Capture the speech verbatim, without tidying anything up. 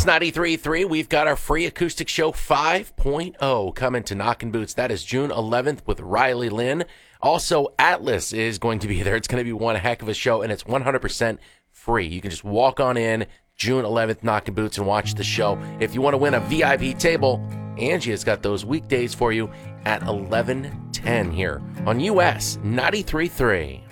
It's ninety-three point three. We've got our free acoustic show five point oh coming to Knockin' Boots. That is June eleventh with Riley Lynn. Also, Atlas is going to be there. It's going to be one heck of a show, and it's one hundred percent free. You can just walk on in June eleventh, Knockin' Boots, and watch the show. If you want to win a V I P table, Angie has got those weekdays for you at eleven ten here on U S ninety-three point three.